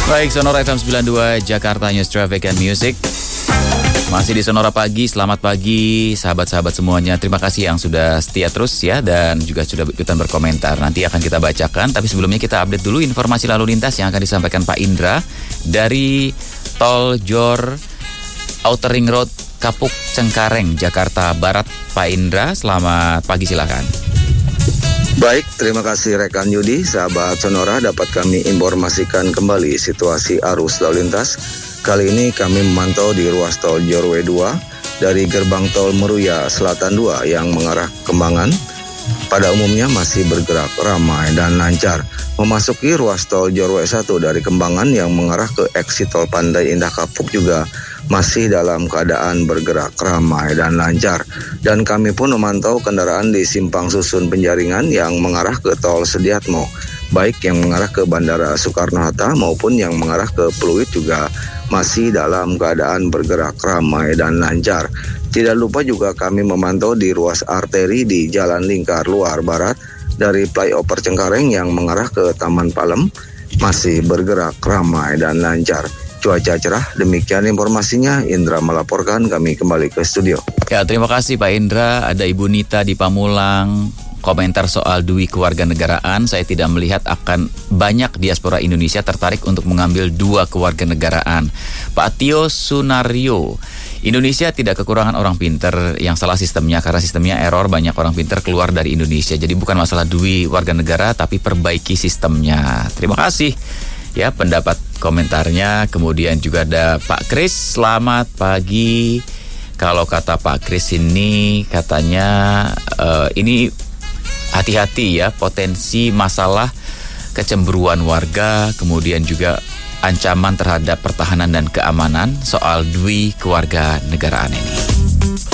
Baik, Sonora FM 92 Jakarta News Traffic and Music. Masih di Sonora Pagi, selamat pagi sahabat-sahabat semuanya. Terima kasih yang sudah setia terus ya, dan juga sudah ikutan berkomentar. Nanti akan kita bacakan, tapi sebelumnya kita update dulu informasi lalu lintas yang akan disampaikan Pak Indra dari Tol Jor Outer Ring Road Kapuk Cengkareng, Jakarta Barat. Pak Indra, selamat pagi, silakan. Baik, terima kasih rekan Yudi. Sahabat Sonora, dapat kami informasikan kembali situasi arus lalu lintas. Kali ini kami memantau di ruas tol Jorwe 2 dari gerbang tol Meruya Selatan 2 yang mengarah Kembangan. Pada umumnya masih bergerak ramai dan lancar. Memasuki ruas tol Jorwe 1 dari Kembangan yang mengarah ke eksit tol Pandai Indah Kapuk juga masih dalam keadaan bergerak ramai dan lancar. Dan kami pun memantau kendaraan di Simpang Susun Penjaringan yang mengarah ke tol Sediatmo, baik yang mengarah ke Bandara Soekarno-Hatta maupun yang mengarah ke Pluit juga masih dalam keadaan bergerak ramai dan lancar. Tidak lupa juga kami memantau di ruas arteri di Jalan Lingkar Luar Barat dari flyover Cengkareng yang mengarah ke Taman Palem masih bergerak ramai dan lancar. Cuaca cerah, demikian informasinya. Indra melaporkan, kami kembali ke studio. Ya, terima kasih Pak Indra. Ada Ibu Nita di Pamulang. Komentar soal dui kewarganegaraan, saya tidak melihat akan banyak diaspora Indonesia tertarik untuk mengambil dua kewarganegaraan. Pak Tio Sunario, Indonesia tidak kekurangan orang pinter, yang salah sistemnya, karena sistemnya error, banyak orang pinter keluar dari Indonesia. Jadi bukan masalah dui warga negara, tapi perbaiki sistemnya. Terima kasih ya pendapat komentarnya. Kemudian juga ada Pak Kris, selamat pagi. Kalau kata Pak Kris ini katanya ini hati-hati ya, potensi masalah kecemburuan warga, kemudian juga ancaman terhadap pertahanan dan keamanan soal dui kewarganegaraan ini.